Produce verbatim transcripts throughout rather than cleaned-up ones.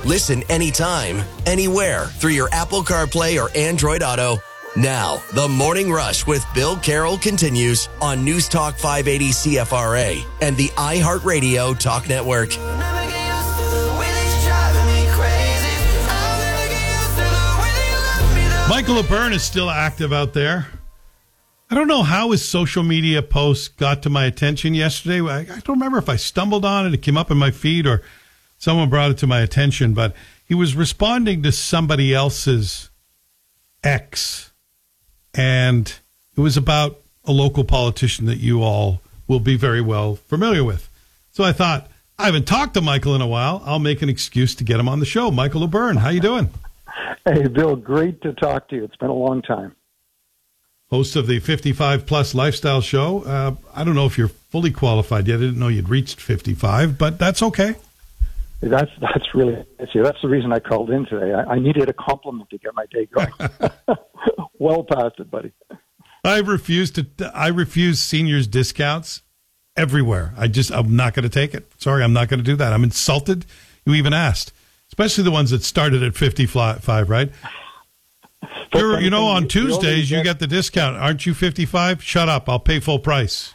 Listen anytime, anywhere through your Apple CarPlay or Android Auto. Now, The Morning Rush with Bill Carroll continues on News Talk five eighty C F R A and the iHeartRadio Talk Network. Michael O'Byrne is still active out there. I don't know how his social media post got to my attention yesterday. I, I don't remember if I stumbled on it, it came up in my feed, or someone brought it to my attention, but he was responding to somebody else's ex, and it was about a local politician that you all will be very well familiar with. So I thought, I haven't talked to Michael in a while. I'll make an excuse to get him on the show. Michael O'Byrne, how you doing? Hey, Bill, great to talk to you. It's been a long time. Host of the fifty-five plus Lifestyle Show. Uh, I don't know if you're fully qualified yet. I didn't know you'd reached fifty-five, but that's okay. That's that's really see, that's the reason I called in today. I, I needed a compliment to get my day going. Well past it, buddy. I refuse to. I refuse seniors discounts everywhere. I just I'm not going to take it. Sorry, I'm not going to do that. I'm insulted. You even asked, especially the ones that started at fifty-five, right? You're, you know, on Tuesdays, you get the discount. Aren't you fifty-five? Shut up. I'll pay full price.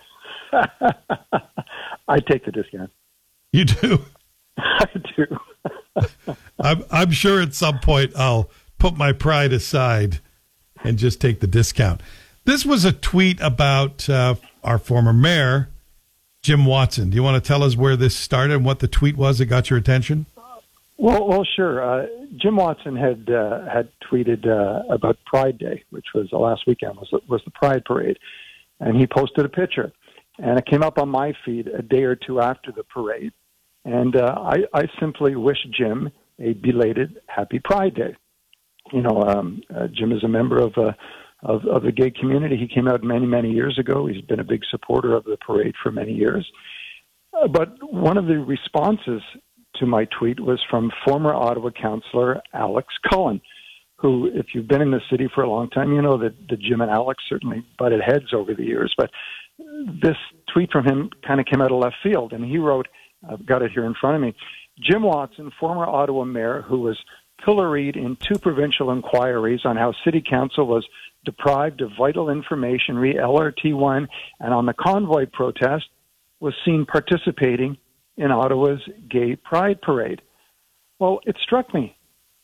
I take the discount. You do? I do. I'm, I'm sure at some point I'll put my pride aside and just take the discount. This was a tweet about uh, our former mayor, Jim Watson. Do you want to tell us where this started and what the tweet was that got your attention? Well, well, sure. Uh, Jim Watson had uh, had tweeted uh, about Pride Day, which was uh, last weekend, was was the Pride Parade, and he posted a picture, and it came up on my feed a day or two after the parade, and uh, I, I simply wish Jim a belated Happy Pride Day. You know, um, uh, Jim is a member of, uh, of of the gay community. He came out many, many years ago. He's been a big supporter of the parade for many years. Uh, but one of the responses to my tweet was from former Ottawa councillor Alex Cullen, who, if you've been in the city for a long time, you know that, that Jim and Alex certainly butted heads over the years. But this tweet from him kind of came out of left field, and he wrote, I've got it here in front of me, Jim Watson, former Ottawa mayor, who was pilloried in two provincial inquiries on how city council was deprived of vital information re L R T one and on the convoy protest, was seen participating in Ottawa's gay pride parade. Well, it struck me.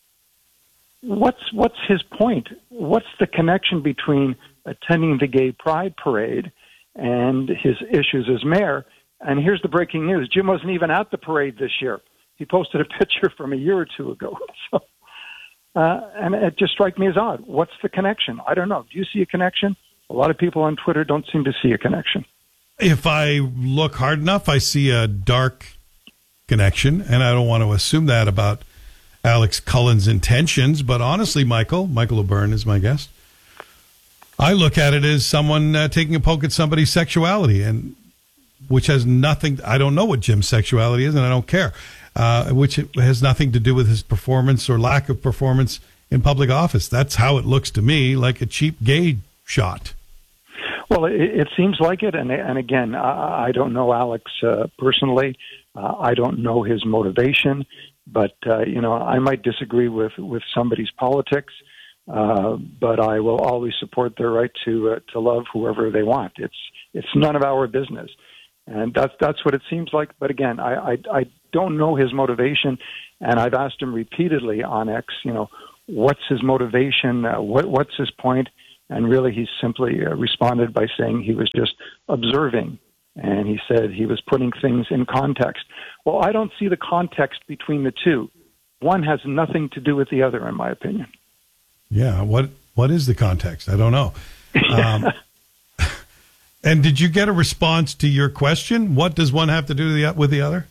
What's what's his point? What's the connection between attending the gay pride parade and his issues as mayor? And here's the breaking news. Jim wasn't even at the parade this year. He posted a picture from a year or two ago. So, uh, and it just struck me as odd. What's the connection? I don't know. Do you see a connection? A lot of people on Twitter don't seem to see a connection. If I look hard enough, I see a dark connection, and I don't want to assume that about Alex Cullen's intentions, but honestly, Michael, Michael O'Byrne is my guest, I look at it as someone uh, taking a poke at somebody's sexuality, and which has nothing, I don't know what Jim's sexuality is, and I don't care, uh, which has nothing to do with his performance or lack of performance in public office. That's how it looks to me, like a cheap gay shot. Well, it, it seems like it, and and again, I, I don't know Alex uh, personally. Uh, I don't know his motivation, but uh, you know, I might disagree with, with somebody's politics, uh, but I will always support their right to uh, to love whoever they want. It's it's none of our business, and that's that's what it seems like. But again, I I, I don't know his motivation, and I've asked him repeatedly on X, you know, what's his motivation? Uh, what what's his point? And really, he simply uh, responded by saying he was just observing. And he said he was putting things in context. Well, I don't see the context between the two. One has nothing to do with the other, in my opinion. Yeah. What What is the context? I don't know. Um, and did you get a response to your question? What does one have to do with the other?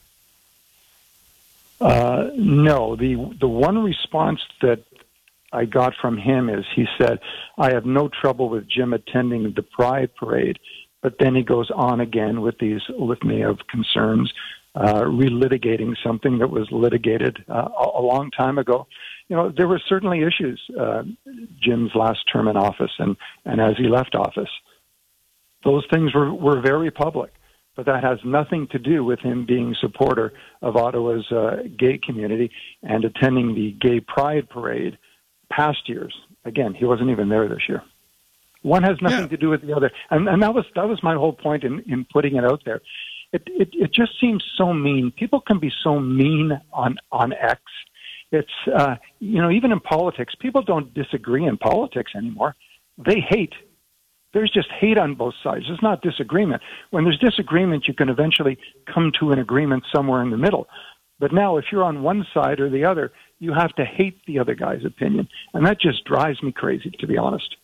Uh, no. The the one response that I got from him is he said, I have no trouble with Jim attending the Pride Parade. But then he goes on again with these litany of concerns, uh, relitigating something that was litigated uh, a long time ago. You know, there were certainly issues uh, Jim's last term in office and, and as he left office. Those things were, were very public. but that has nothing to do with him being a supporter of Ottawa's uh, gay community and attending the Gay Pride Parade past years. Again, he wasn't even there this year. One has nothing yeah. to do with the other. And, and that was that was my whole point in, in putting it out there. It, it it just seems so mean. People can be so mean on, on X. It's, uh, you know, even in politics, people don't disagree in politics anymore. They hate. There's just hate on both sides. It's not disagreement. When there's disagreement, you can eventually come to an agreement somewhere in the middle. But now, if you're on one side or the other, you have to hate the other guy's opinion. And that just drives me crazy, to be honest.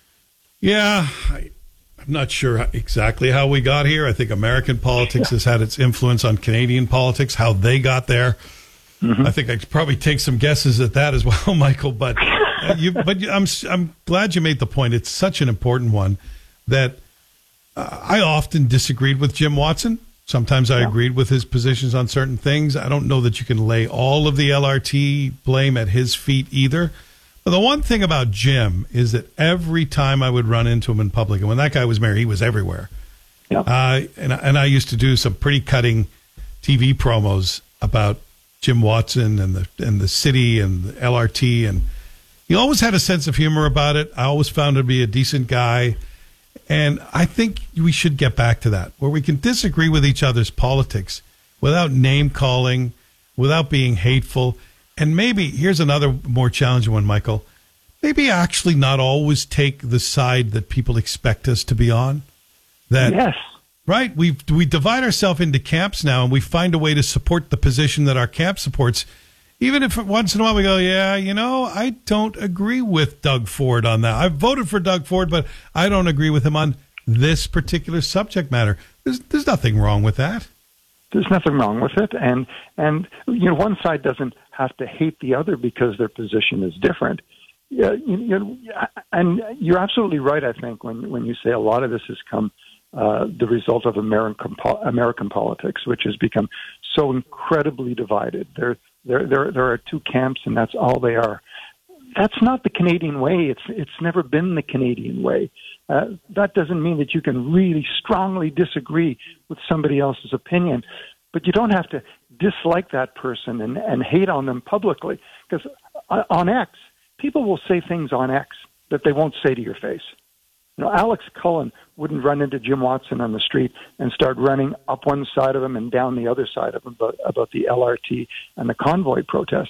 Yeah, I, I'm not sure exactly how we got here. I think American politics has had its influence on Canadian politics, how they got there. Mm-hmm. I think I could probably take some guesses at that as well, Michael. But uh, you, but you, I'm I'm glad you made the point. It's such an important one that uh, I often disagreed with Jim Watson. Sometimes I yeah. agreed with his positions on certain things. I don't know that you can lay all of the L R T blame at his feet either. But the one thing about Jim is that every time I would run into him in public, and when that guy was mayor, he was everywhere. Yeah. Uh, and, and I used to do some pretty cutting T V promos about Jim Watson and the and the city and the L R T, and he always had a sense of humor about it. I always found him to be a decent guy, and I think we should get back to that, where we can disagree with each other's politics without name calling, without being hateful. And maybe, here's another more challenging one, Michael, maybe actually not always take the side that people expect us to be on. That, yes. Right? We we divide ourselves into camps now, and we find a way to support the position that our camp supports, even if once in a while we go, yeah, you know, I don't agree with Doug Ford on that. I voted for Doug Ford, but I don't agree with him on this particular subject matter. There's, there's nothing wrong with that. There's nothing wrong with it. And, and you know, one side doesn't have to hate the other because their position is different. Yeah, you, you know, and you're absolutely right, I think, when, when you say a lot of this has come uh, the result of American American politics, which has become so incredibly divided. There, there, there, there are two camps, and that's all they are. That's not the Canadian way. It's it's never been the Canadian way. Uh, that doesn't mean that you can really strongly disagree with somebody else's opinion, but you don't have to dislike that person and, and hate on them publicly. Because on X, people will say things on X that they won't say to your face. You know, Alex Cullen wouldn't run into Jim Watson on the street and start running up one side of him and down the other side of him about, about the L R T and the convoy protest.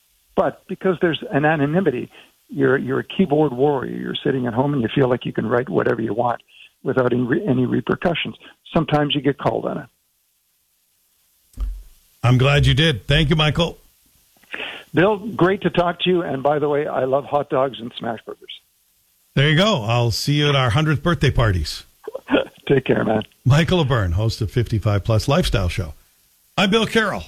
But because there's an anonymity, you're you're a keyboard warrior. You're sitting at home and you feel like you can write whatever you want without any, any repercussions. Sometimes you get called on it. I'm glad you did. Thank you, Michael. Bill, great to talk to you. And by the way, I love hot dogs and smash burgers. There you go. I'll see you at our hundredth birthday parties. Take care, man. Michael O'Byrne, host of fifty-five Plus Lifestyle Show. I'm Bill Carroll.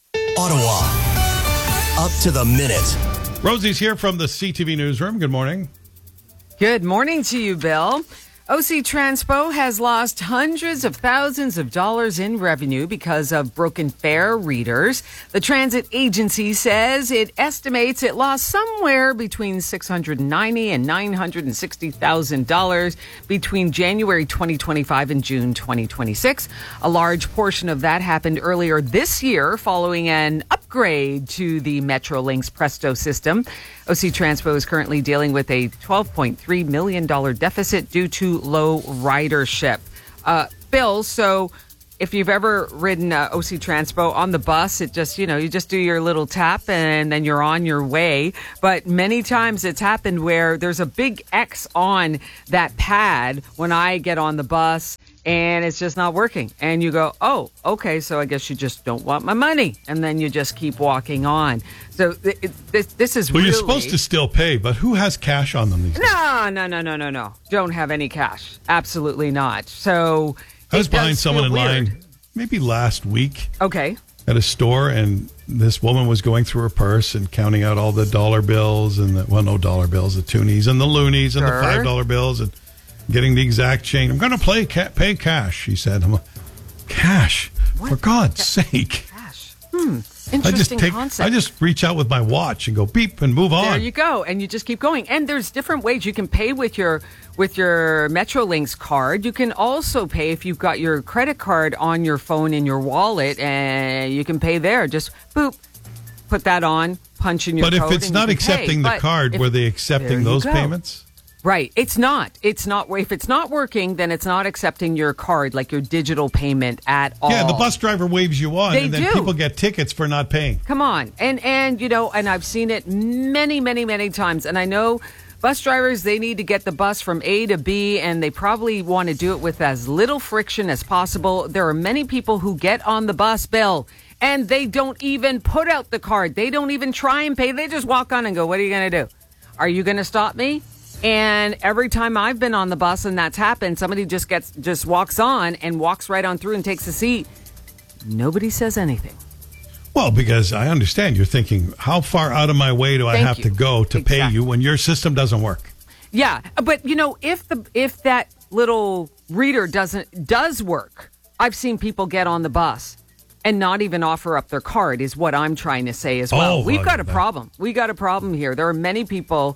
Ottawa, up to the minute. Rosie's here from the C T V Newsroom. Good morning. Good morning to you, Bill. O C Transpo has lost hundreds of thousands of dollars in revenue because of broken fare readers. The transit agency says it estimates it lost somewhere between six hundred ninety thousand dollars and nine hundred sixty thousand dollars between January twenty twenty-five and June twenty twenty-six. A large portion of that happened earlier this year following an upgrade to the Metrolinx Presto system. O C Transpo is currently dealing with a twelve point three million dollars deficit due to low ridership. Uh, Bill, so if you've ever ridden uh, O C Transpo on the bus, it just, you know, you just do your little tap and then you're on your way. But many times it's happened where there's a big X on that pad when I get on the bus and it's just not working. And you go, oh, okay, so I guess you just don't want my money. And then you just keep walking on. So it, it, this, this is well, really... Well, you're supposed to still pay, but who has cash on them these days? No, no, no, no, no, no. Don't have any cash. Absolutely not. So I was behind someone in weird. line maybe last week. Okay. At a store, and this woman was going through her purse and counting out all the dollar bills and the, well, no dollar bills, the toonies and the loonies and sure. the five dollar bills and getting the exact change. I'm going to play ca- pay cash, she said. I'm like, cash? What? For God's Ca- sake. Cash. Hmm. I just Interesting take, concept. I just reach out with my watch and go beep and move on. There you go, and you just keep going. And there's different ways you can pay with your with your Metrolinx card. You can also pay if you've got your credit card on your phone in your wallet, and you can pay there. Just boop, put that on, punch in your But code. if it's and not you can accepting pay. the But card, if- were they there accepting you those go. payments? Right. It's not. It's not. If it's not working, then it's not accepting your card, like your digital payment at all. Yeah, the bus driver waves you on, They and then do. people get tickets for not paying. Come on. And, and, you know, and I've seen it many, many, many times. And I know bus drivers, they need to get the bus from A to B, and they probably want to do it with as little friction as possible. There are many people who get on the bus, Bill, and they don't even put out the card. They don't even try and pay. They just walk on and go, what are you going to do? Are you going to stop me? And every time I've been on the bus and that's happened, somebody just gets just walks on and walks right on through and takes a seat. Nobody says anything. Well, because I understand you're thinking, how far out of my way do I Thank have you. to go to pay Exactly. you when your system doesn't work? Yeah, but you know, if the if that little reader doesn't does work, I've seen people get on the bus and not even offer up their card. Is what I'm trying to say as well. Oh, We've well, got a that- problem. We got a problem here. There are many people,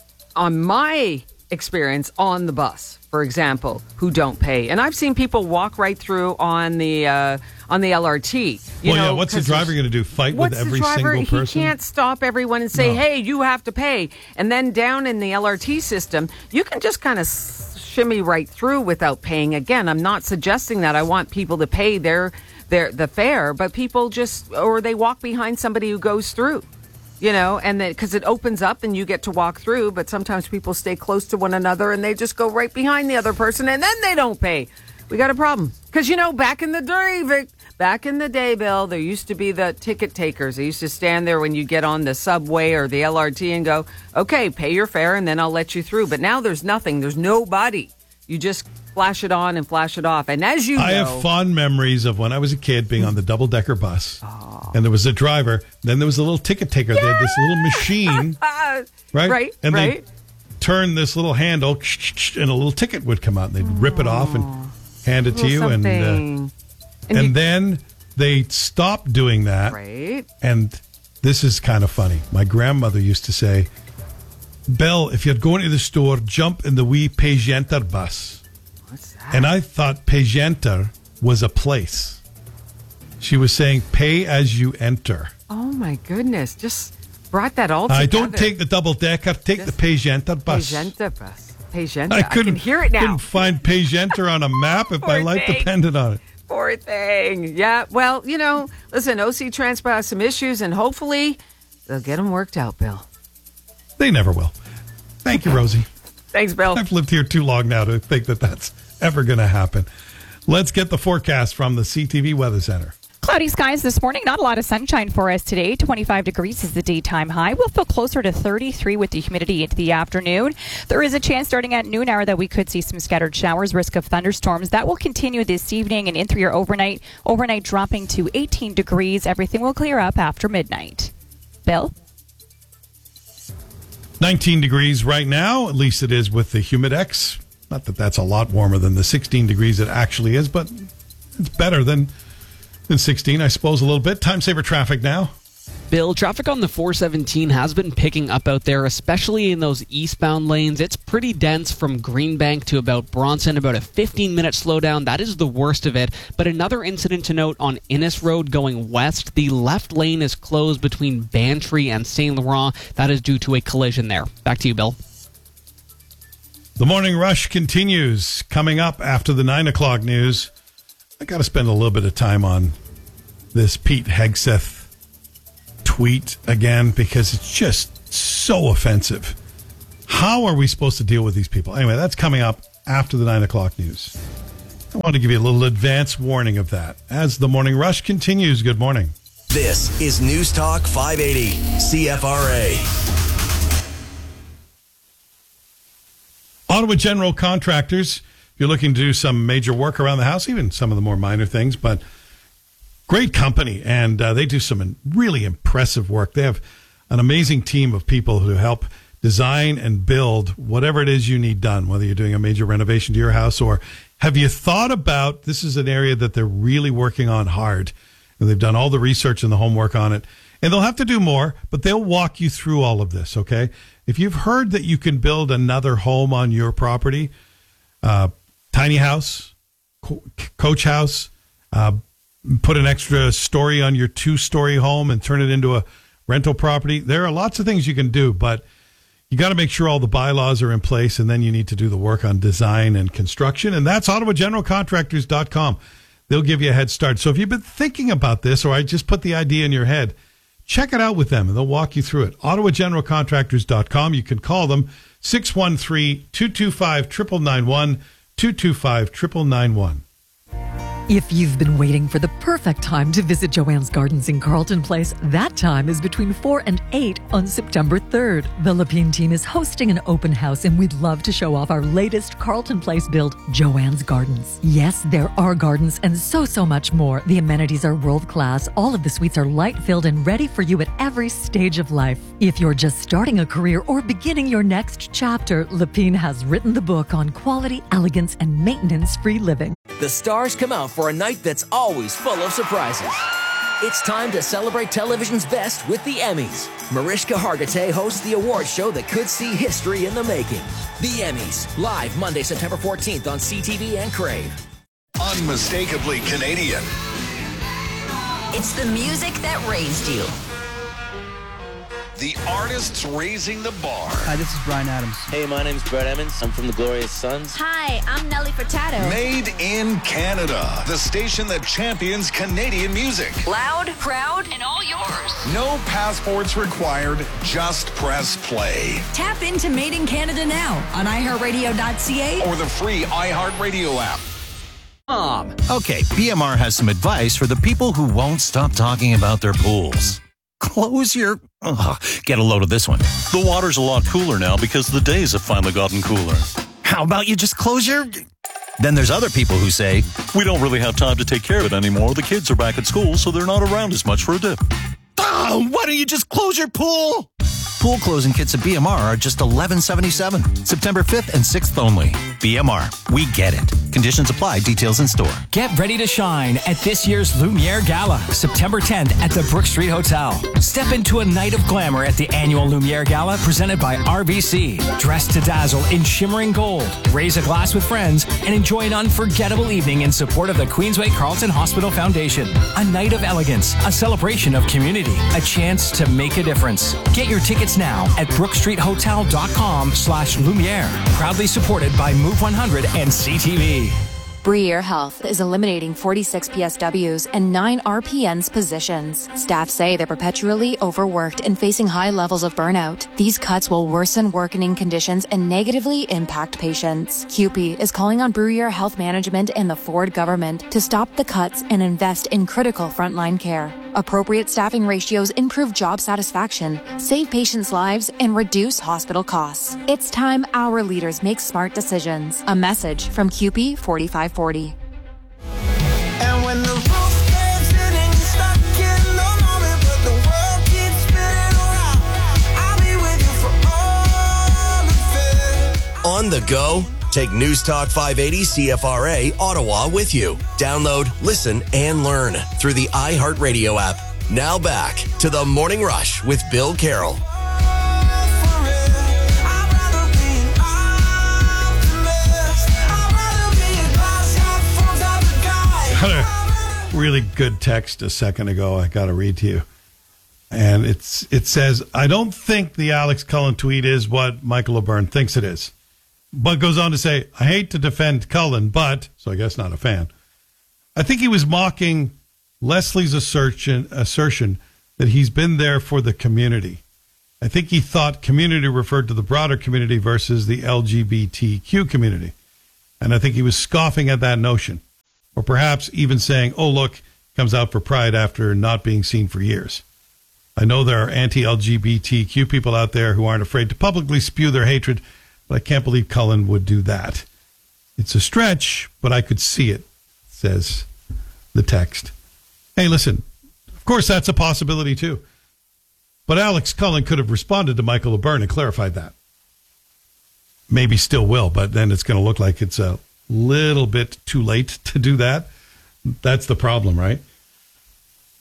on my experience, on the bus, for example, who don't pay, and I've seen people walk right through on the uh, on the L R T. You Well, know, yeah, what's the 'cause driver there's- going to do? Fight with What's every the driver? single He person? can't stop everyone and say, No. hey, you have to pay. And then down in the L R T system, you can just kind of shimmy right through without paying. Again, I'm not suggesting that. I want people to pay their their the fare, but people just, or they walk behind somebody who goes through. You know, and then because it opens up and you get to walk through, but sometimes people stay close to one another and they just go right behind the other person and then they don't pay. We got a problem. Because, you know, back in the day, Vic, back in the day, Bill, there used to be the ticket takers. They used to stand there when you get on the subway or the L R T and go, okay, pay your fare and then I'll let you through. But now there's nothing. There's nobody. You just flash it on and flash it off. And as you know, I have fond memories of when I was a kid being on the double-decker bus, and there was a driver, then there was a little ticket taker. They had this little machine, right? Right, and right. they turn this little handle, and a little ticket would come out, and they'd rip it off and hand it to you. And, uh, something. and, you- then they stopped doing that. Right. And this is kind of funny. My grandmother used to say, Belle, if you're going to the store, jump in the wee Pagenter bus. What's that? And I thought Pagenter was a place. She was saying, pay as you enter. Oh my goodness! Just brought that all together. I don't take the double decker, take Just the Pagenter bus. Pagenta bus. Pagenta. I I, couldn't can hear it now. couldn't find Pagenter on a map if my Poor life thing. depended on it. Poor thing. Yeah. Well, you know, listen, O C Transport has some issues, and hopefully they'll get them worked out. Bill. They never will. Thank you, Rosie. Thanks, Bill. I've lived here too long now to think that that's ever going to happen. Let's get the forecast from the C T V Weather Center. Cloudy skies this morning. Not a lot of sunshine for us today. twenty-five degrees is the daytime high. We'll feel closer to thirty-three with the humidity into the afternoon. There is a chance starting at noon hour that we could see some scattered showers, risk of thunderstorms. That will continue this evening and in through your overnight. Overnight dropping to eighteen degrees. Everything will clear up after midnight. Bill? nineteen degrees right now. At least it is with the Humidex. Not that that's a lot warmer than the sixteen degrees it actually is, but it's better than than sixteen, I suppose, a little bit. Time saver traffic now. Bill, traffic on the four seventeen has been picking up out there, especially in those eastbound lanes. It's pretty dense from Greenbank to about Bronson, about a fifteen-minute slowdown. That is the worst of it. But another incident to note on Innis Road going west. The left lane is closed between Bantry and Saint Laurent. That is due to a collision there. Back to you, Bill. The morning rush continues. Coming up after the nine o'clock news, I got to spend a little bit of time on this Pete Hegseth tweet again because it's just so offensive. How are we supposed to deal with these people? Anyway, that's coming up after the nine o'clock news. I want to give you a little advance warning of that as the morning rush continues. Good morning. This is News Talk five eighty C F R A. Ottawa General Contractors, if you're looking to do some major work around the house, even some of the more minor things, but great company, and uh, they do some really impressive work. They have an amazing team of people who help design and build whatever it is you need done, whether you're doing a major renovation to your house or have you thought about, this is an area that they're really working on hard, And they've done all the research and the homework on it. And they'll have to do more, but they'll walk you through all of this, okay? If you've heard that you can build another home on your property, uh, tiny house, co- coach house, uh, put an extra story on your two-story home and turn it into a rental property, there are lots of things you can do, but you got to make sure all the bylaws are in place, and then you need to do the work on design and construction, and that's Ottawa General Contractors dot com. They'll give you a head start. So if you've been thinking about this, or I just put the idea in your head, check it out with them, and they'll walk you through it. Ottawa General Contractors dot com. You can call them six one three, two two five, nine nine one, two two five, nine nine one. If you've been waiting for the perfect time to visit Joanne's Gardens in Carleton Place, that time is between four and eight on September third. The Lapine team is hosting an open house, and we'd love to show off our latest Carleton Place build, Joanne's Gardens. Yes, there are gardens and so, so much more. The amenities are world-class. All of the suites are light-filled and ready for you at every stage of life. If you're just starting a career or beginning your next chapter, Lapine has written the book on quality, elegance, and maintenance-free living. The stars come out for a night that's always full of surprises. It's time to celebrate television's best with the Emmys. Mariska Hargitay hosts the award show that could see history in the making. The Emmys, live Monday, September fourteenth on C T V and Crave. Unmistakably Canadian. It's the music that raised you. The artists raising the bar. Hi, this is Bryan Adams. Hey, my name's Brett Emmons. I'm from the Glorious Sons. Hi, I'm Nelly Furtado. Made in Canada. The station that champions Canadian music. Loud, proud, and all yours. No passports required. Just press play. Tap into Made in Canada now on i heart radio dot c a or the free iHeartRadio app. Mom. Okay, B M R has some advice for the people who won't stop talking about their pools. Close your... Ugh, get a load of this one. The water's a lot cooler now because the days have finally gotten cooler. How about you just close your... Then there's other people who say, we don't really have time to take care of it anymore. The kids are back at school, so they're not around as much for a dip. Oh, why don't you just close your pool? Pool closing kits at B M R are just eleven seventy-seven. September fifth and sixth only. B M R, we get it. Conditions apply. Details in store. Get ready to shine at this year's Lumiere Gala, September tenth at the Brook Street Hotel. Step into a night of glamour at the annual Lumiere Gala presented by R B C. Dress to dazzle in shimmering gold. Raise a glass with friends and enjoy an unforgettable evening in support of the Queensway Carleton Hospital Foundation. A night of elegance, a celebration of community, a chance to make a difference. Get your tickets now at brook street hotel dot com slash Lumiere. Proudly supported by Move one hundred and C T V. Bruyere Health is eliminating forty-six P S Ws and nine R P Ns positions. Staff say they're perpetually overworked and facing high levels of burnout. These cuts will worsen working conditions and negatively impact patients. C U P E is calling on Bruyere Health Management and the Ford government to stop the cuts and invest in critical frontline care. Appropriate staffing ratios improve job satisfaction, save patients' lives, and reduce hospital costs. It's time our leaders make smart decisions. A message from C U P E forty-five forty. And when the roof caves in and you're stuck in the moment, but the world keeps spinning around, I'll be with you for all of it. On the go? Take News Talk five eighty C F R A Ottawa with you. Download, listen, and learn through the iHeartRadio app. Now back to the Morning Rush with Bill Carroll. Got a really good text a second ago I got to read to you. And it's it says, I don't think the Alex Cullen tweet is what Michael O'Byrne thinks it is. But goes on to say, I hate to defend Cullen, but, so I guess not a fan. I think he was mocking Leslie's assertion, assertion that he's been there for the community. I think he thought community referred to the broader community versus the L G B T Q community. And I think he was scoffing at that notion. Or perhaps even saying, oh, look, comes out for Pride after not being seen for years. I know there are anti-L G B T Q people out there who aren't afraid to publicly spew their hatred, but I can't believe Cullen would do that. It's a stretch, but I could see it, says the text. Hey, listen, of course that's a possibility too. But Alex Cullen could have responded to Michael O'Byrne and clarified that. Maybe still will, but then it's going to look like it's a little bit too late to do that. That's the problem, right?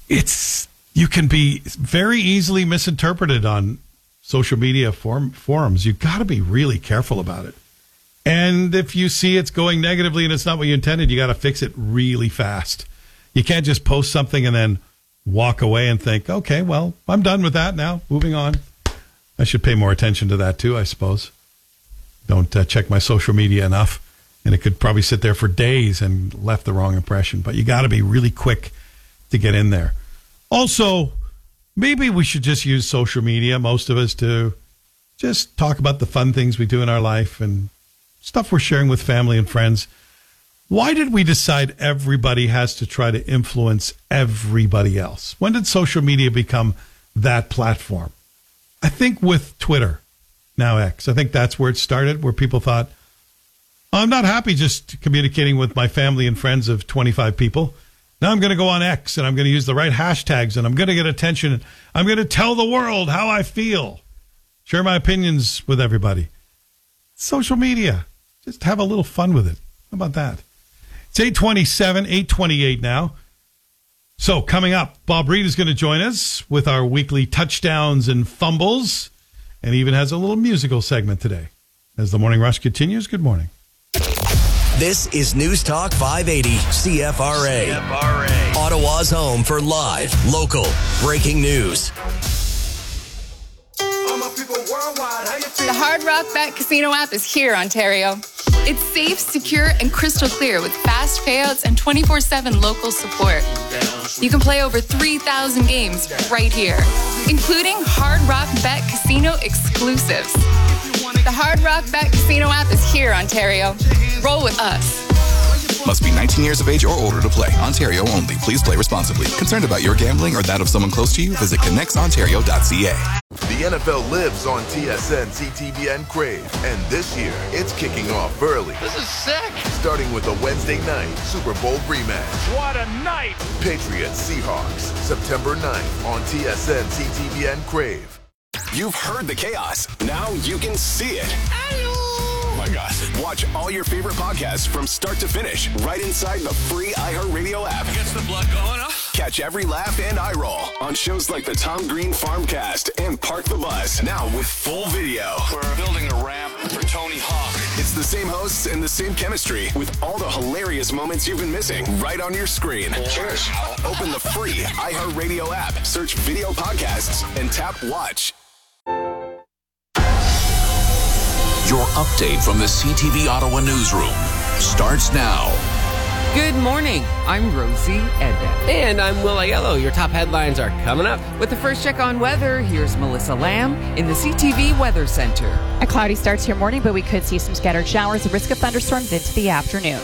it's you can be very easily misinterpreted on social media form, forums. You've got to be really careful about it. And if you see it's going negatively and it's not what you intended, you got to fix it really fast. You can't just post something and then walk away and think, okay, well, I'm done with that now. Moving on. I should pay more attention to that too, I suppose. Don't uh, check my social media enough. And it could probably sit there for days and left the wrong impression. But you got to be really quick to get in there. Also, maybe we should just use social media, most of us, to just talk about the fun things we do in our life and stuff we're sharing with family and friends. Why did we decide everybody has to try to influence everybody else? When did social media become that platform? I think with Twitter, now X. I think that's where it started, where people thought, oh, I'm not happy just communicating with my family and friends of twenty-five people. Now I'm going to go on X and I'm going to use the right hashtags and I'm going to get attention. I'm going to tell the world how I feel. Share my opinions with everybody. Social media. Just have a little fun with it. How about that? It's eight twenty-seven, eight twenty-eight now. So coming up, Bob Reed is going to join us with our weekly touchdowns and fumbles, and even has a little musical segment today. As the Morning Rush continues, good morning. This is News Talk five eighty C F R A. C F R A. Ottawa's home for live, local, breaking news. The Hard Rock Bet Casino app is here, Ontario. It's safe, secure, and crystal clear with fast payouts and twenty-four seven local support. You can play over three thousand games right here, including Hard Rock Bet Casino exclusives. The Hard Rock Bet Casino app is here, Ontario. Roll with us. Must be nineteen years of age or older to play. Ontario only. Please play responsibly. Concerned about your gambling or that of someone close to you? Visit connects ontario dot c a. The N F L lives on T S N, C T V, and Crave. And this year, it's kicking off early. This is sick. Starting with a Wednesday night Super Bowl rematch. What a night. Patriots Seahawks, September ninth on T S N, C T V, and Crave. You've heard the chaos. Now you can see it. Oh my gosh. Watch all your favorite podcasts from start to finish right inside the free iHeartRadio app. Gets the blood going, huh? Catch every laugh and eye roll on shows like the Tom Green Farmcast and Park the Bus. Now with full video. We're building a ramp for Tony Hawk. It's the same hosts and the same chemistry with all the hilarious moments you've been missing right on your screen. Cheers. Open the free iHeartRadio app, search video podcasts, and tap watch. Your update from the C T V Ottawa newsroom starts now. Good morning. I'm Rosie Edda. And I'm Will Aiello. Your top headlines are coming up. With the first check on weather, here's Melissa Lamb in the C T V Weather Center. A cloudy start to your morning, but we could see some scattered showers, a risk of thunderstorms into the afternoon.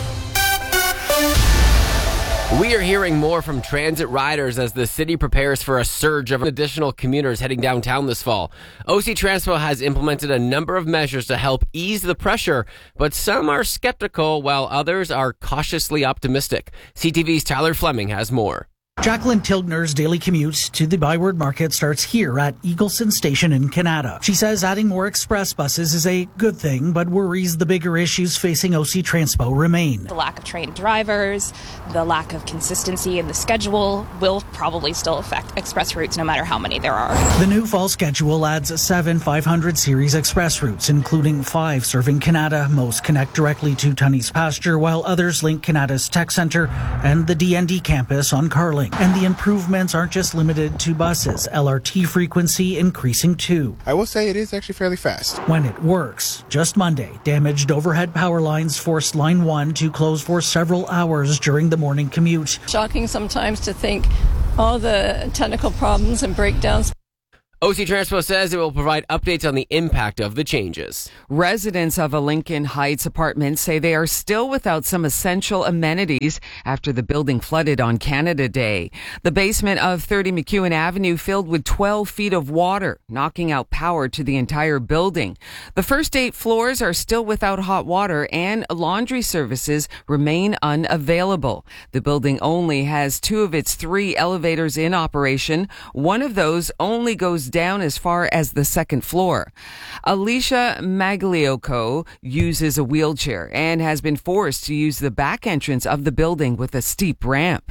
We are hearing more from transit riders as the city prepares for a surge of additional commuters heading downtown this fall. O C Transpo has implemented a number of measures to help ease the pressure, but some are skeptical while others are cautiously optimistic. C T V's Tyler Fleming has more. Jacqueline Tilgner's daily commute to the Byward Market starts here at Eagleson Station in Canada. She says adding more express buses is a good thing, but worries the bigger issues facing O C Transpo remain. The lack of trained drivers, the lack of consistency in the schedule will probably still affect express routes no matter how many there are. The new fall schedule adds seven five hundred series express routes, including five serving Canada. Most connect directly to Tunney's Pasture, while others link Canada's Tech Centre and the D N D campus on Carling. And the improvements aren't just limited to buses. L R T frequency increasing too. I will say it is actually fairly fast. When it works. Just Monday, damaged overhead power lines forced Line one to close for several hours during the morning commute. Shocking sometimes to think all the technical problems and breakdowns. O C Transpo says it will provide updates on the impact of the changes. Residents of a Lincoln Heights apartment say they are still without some essential amenities after the building flooded on Canada Day. The basement of thirty McEwen Avenue filled with twelve feet of water, knocking out power to the entire building. The first eight floors are still without hot water and laundry services remain unavailable. The building only has two of its three elevators in operation. One of those only goes down as far as the second floor. Alicia Magliocco uses a wheelchair and has been forced to use the back entrance of the building with a steep ramp.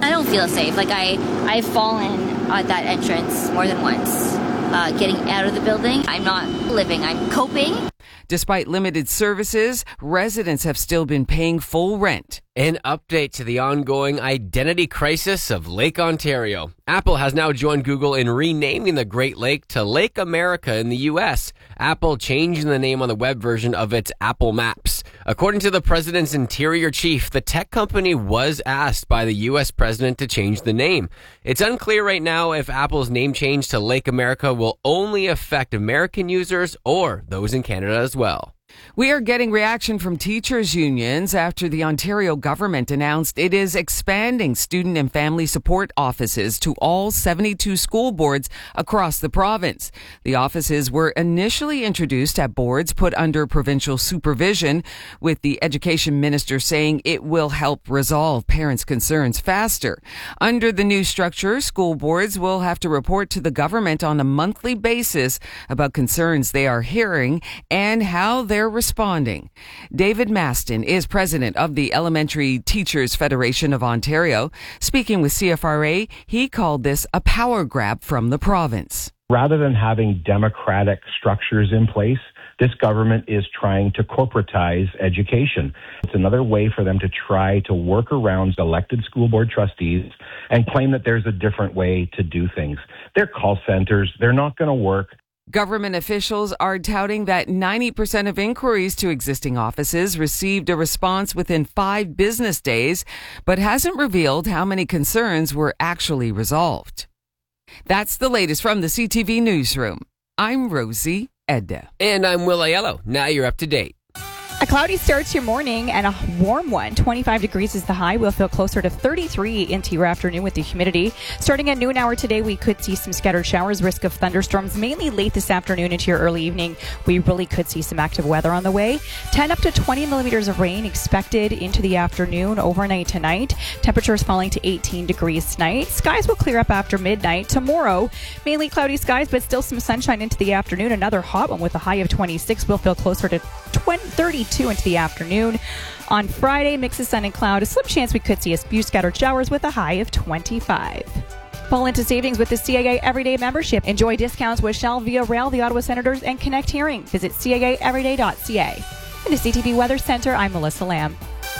I don't feel safe. Like I, I've fallen at that entrance more than once. Uh, getting out of the building, I'm not living, I'm coping. Despite limited services, residents have still been paying full rent. An update to the ongoing identity crisis of Lake Ontario. Apple has now joined Google in renaming the Great Lake to Lake America in the U S. Apple changing the name on the web version of its Apple Maps. According to the president's interior chief, the tech company was asked by the U S president to change the name. It's unclear right now if Apple's name change to Lake America will only affect American users or those in Canada as well. We are getting reaction from teachers' unions after the Ontario government announced it is expanding student and family support offices to all seventy-two school boards across the province. The offices were initially introduced at boards put under provincial supervision, with the education minister saying it will help resolve parents' concerns faster. Under the new structure, school boards will have to report to the government on a monthly basis about concerns they are hearing and how they're responding. David Maston is president of the Elementary Teachers Federation of Ontario. Speaking with C F R A, he called this a power grab from the province. Rather than having democratic structures in place, this government is trying to corporatize education. It's another way for them to try to work around elected school board trustees and claim that there's a different way to do things. They're call centers. They're not going to work. Government officials are touting that ninety percent of inquiries to existing offices received a response within five business days, but hasn't revealed how many concerns were actually resolved. That's the latest from the C T V Newsroom. I'm Rosie Edda. And I'm Will Aiello. Now you're up to date. A cloudy start to your morning and a warm one. twenty-five degrees is the high. We'll feel closer to thirty-three into your afternoon with the humidity. Starting at noon hour today, we could see some scattered showers, risk of thunderstorms, mainly late this afternoon into your early evening. We really could see some active weather on the way. ten up to twenty millimeters of rain expected into the afternoon, overnight tonight. Temperatures falling to eighteen degrees tonight. Skies will clear up after midnight. Tomorrow, mainly cloudy skies, but still some sunshine into the afternoon. Another hot one with a high of twenty-six. We'll feel closer to thirty-two into the afternoon. On Friday, mix of sun and cloud. A slim chance we could see a few scattered showers with a high of twenty-five. Fall into savings with the C A A Everyday membership. Enjoy discounts with Shell, Via Rail, the Ottawa Senators, and Connect Hearing. Visit C A A everyday dot C A. In the C T V Weather Center, I'm Melissa Lamb.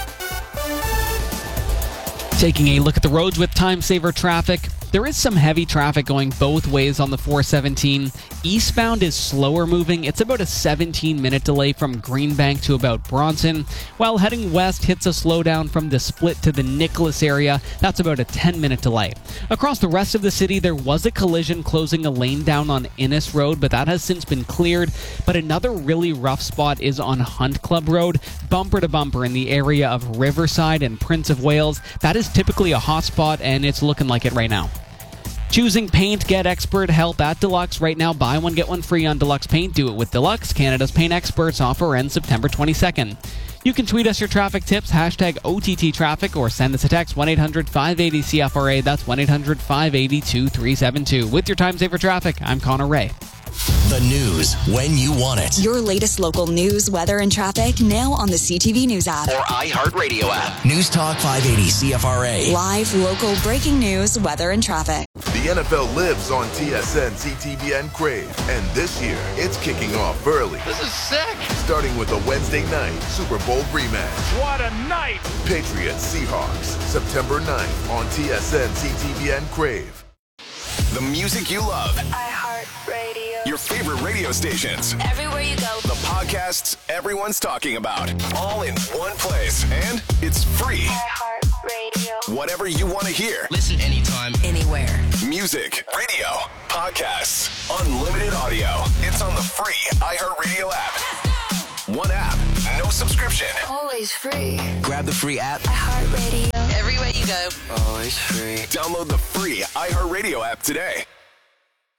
Taking a look at the roads with time saver traffic. There is some heavy traffic going both ways on the four seventeen. Eastbound is slower moving. It's about a seventeen minute delay from Greenbank to about Bronson, while heading west hits a slowdown from the split to the Nicholas area. That's about a ten minute delay. Across the rest of the city, there was a collision closing a lane down on Innes Road, but that has since been cleared. But another really rough spot is on Hunt Club Road, bumper to bumper in the area of Riverside and Prince of Wales. That is typically a hot spot, and it's looking like it right now. Choosing paint, get expert help at Deluxe. Right now, buy one, get one free on Deluxe Paint. Do it with Deluxe, Canada's paint experts. Offer ends September twenty-second. You can tweet us your traffic tips, hashtag O T T traffic, or send us a text, one eight hundred five eight zero C F R A. That's one eight hundred five eight zero two three seven two. With your time saver traffic, I'm Connor Ray. The news when you want it. Your latest local news, weather, and traffic now on the C T V News app. Or iHeartRadio app. News Talk five eighty C F R A. Live, local, breaking news, weather, and traffic. The N F L lives on T S N, C T V, and Crave. And this year, it's kicking off early. This is sick. Starting with a Wednesday night Super Bowl rematch. What a night. Patriots Seahawks, September ninth on T S N, C T V, and Crave. The music you love. iHeartRadio. Your favorite radio stations. Everywhere you go. The podcasts everyone's talking about. All in one place. And it's free. iHeartRadio. Whatever you want to hear. Listen anytime, anywhere. Music, radio, podcasts, unlimited audio. It's on the free iHeartRadio app. One app, no subscription. Always free. Grab the free app. iHeartRadio. Everywhere you go. Always free. Download the free iHeartRadio app today.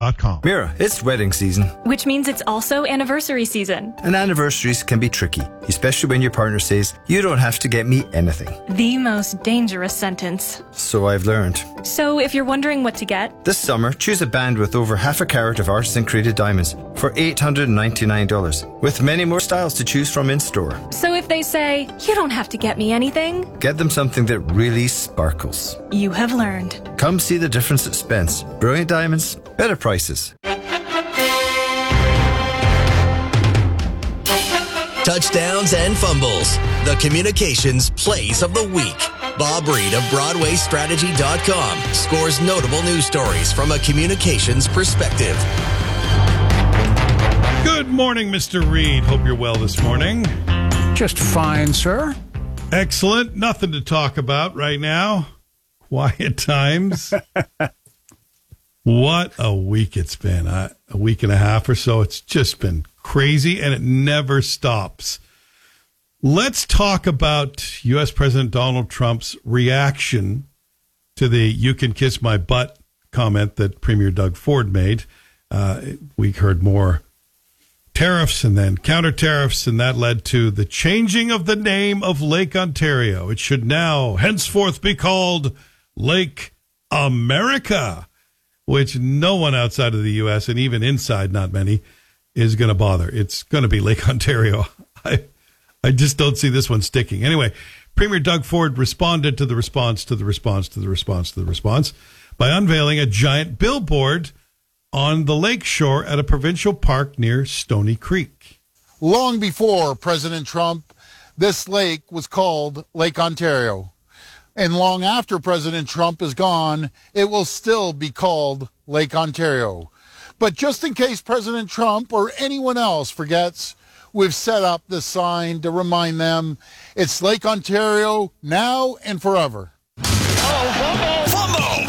dot com. Mira, it's wedding season. Which means it's also anniversary season. And anniversaries can be tricky, especially when your partner says, you don't have to get me anything. The most dangerous sentence. So I've learned. So if you're wondering what to get, this summer, choose a band with over half a carat of artisan created diamonds for eight hundred ninety-nine dollars, with many more styles to choose from in store. So if they say, you don't have to get me anything, get them something that really sparkles. You have learned. Come see the difference at Spence. Brilliant diamonds, better prices. Touchdowns and fumbles. The communications plays of the week. Bob Reed of Broadway Strategy dot com scores notable news stories from a communications perspective. Good morning, Mister Reed. Hope you're well this morning. Just fine, sir. Excellent. Nothing to talk about right now. Quiet times. What a week it's been. Uh, a week and a half or so. It's just been crazy, and it never stops. Let's talk about U S President Donald Trump's reaction to the "you can kiss my butt" comment that Premier Doug Ford made. Uh, we heard more tariffs and then counter tariffs, and that led to the changing of the name of Lake Ontario. It should now henceforth be called Lake America, which no one outside of the U S and even inside, not many, is going to bother. It's going to be Lake Ontario. I, I just don't see this one sticking. Anyway, Premier Doug Ford responded to the response to the response to the response to the response by unveiling a giant billboard on the lake shore at a provincial park near Stony Creek. Long before President Trump, this lake was called Lake Ontario. And long after President Trump is gone, it will still be called Lake Ontario. But just in case President Trump or anyone else forgets, we've set up this sign to remind them it's Lake Ontario now and forever. Oh, fumble!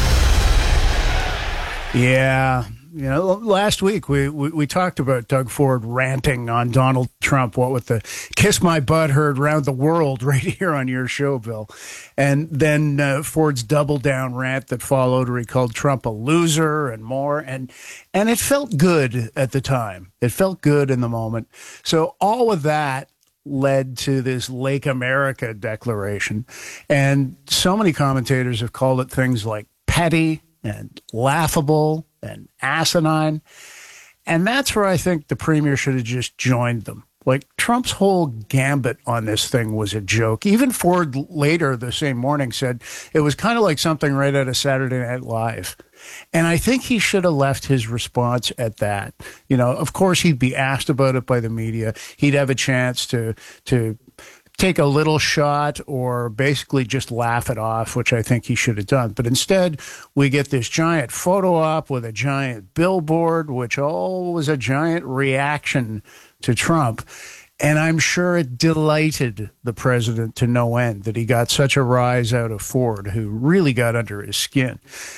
Fumble! Yeah. You know, last week we, we, we talked about Doug Ford ranting on Donald Trump, what with the kiss my butt heard around the world right here on your show, Bill. And then uh, Ford's double down rant that followed where he called Trump a loser and more. And, and it felt good at the time. It felt good in the moment. So all of that led to this Lake America declaration. And so many commentators have called it things like petty and laughable and asinine. And that's where I think the premier should have just joined them. Like, Trump's whole gambit on this thing was a joke. Even Ford later the same morning said it was kind of like something right out of Saturday Night Live. And I think he should have left his response at that. You know, of course, he'd be asked about it by the media. He'd have a chance to to take a little shot or basically just laugh it off, which I think he should have done. But instead, we get this giant photo op with a giant billboard, which all was a giant reaction to Trump. And I'm sure it delighted the president to no end that he got such a rise out of Ford, who really got under his skin.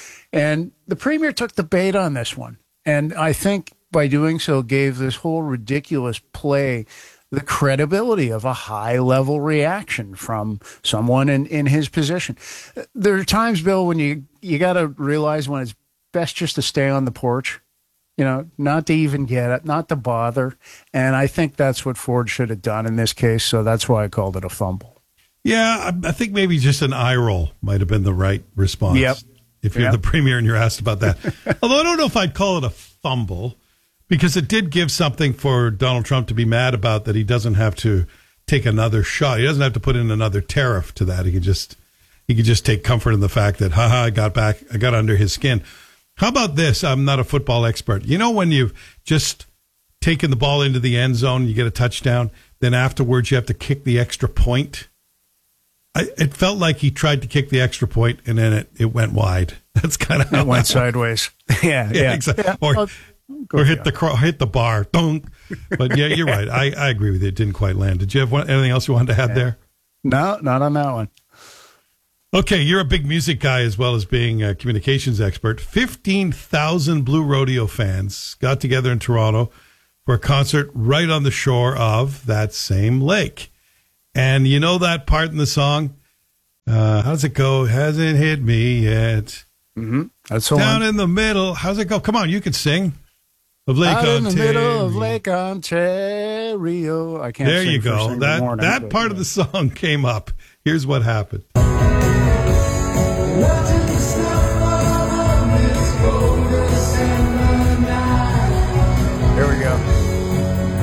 And the premier took the bait on this one. And I think by doing so gave this whole ridiculous play the credibility of a high-level reaction from someone in, in his position. There are times, Bill, when you, you got to realize when it's best just to stay on the porch, you know, not to even get it, not to bother. And I think that's what Ford should have done in this case, so that's why I called it a fumble. Yeah, I, I think maybe just an eye roll might have been the right response. Yep. If you're yep. the premier and you're asked about that. Although I don't know if I'd call it a fumble, because it did give something for Donald Trump to be mad about, that he doesn't have to take another shot. He doesn't have to put in another tariff to that. He could just he could just take comfort in the fact that, haha, I got back, I got under his skin. How about this? I'm not a football expert. You know when you've just taken the ball into the end zone, you get a touchdown, then afterwards you have to kick the extra point? I, it felt like he tried to kick the extra point and then it, it went wide. That's kind of how it went sideways. yeah, yeah, yeah, exactly. Yeah. Or, Well, or hit the cro- hit the bar. Dunk. But yeah, you're right. I, I agree with you. It didn't quite land. Did you have one, anything else you wanted to add Yeah. there? No, not on that one. Okay, you're a big music guy as well as being a communications expert. fifteen thousand Blue Rodeo fans got together in Toronto for a concert right on the shore of that same lake. And you know that part in the song? Uh, how does it go? Hasn't hit me yet. Mm-hmm. That's the Down one. in the middle. How's it go? Come on, you can sing. Of Lake Out in Ontario. the middle of Lake Ontario. I can't There sing you first go. thing in the That morning, that but, part yeah. of the song came up. Here's what happened.